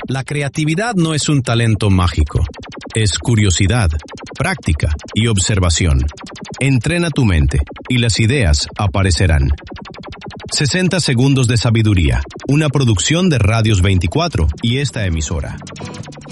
La creatividad no es un talento mágico, es curiosidad, práctica y observación. Entrena tu mente y las ideas aparecerán. 60 segundos de sabiduría, una producción de Radios 24 y esta emisora.